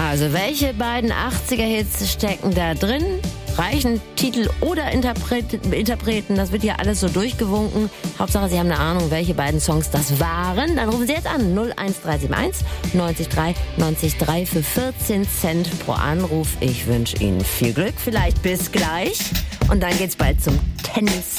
Also, welche beiden 80er-Hits stecken da drin? Reichen Titel oder Interpreten, das wird hier alles so durchgewunken. Hauptsache, Sie haben eine Ahnung, welche beiden Songs das waren. Dann rufen Sie jetzt an, 01371 93 3 90 3 für 14 Cent pro Anruf. Ich wünsche Ihnen viel Glück, vielleicht bis gleich. Und dann geht's bald zum Tennis.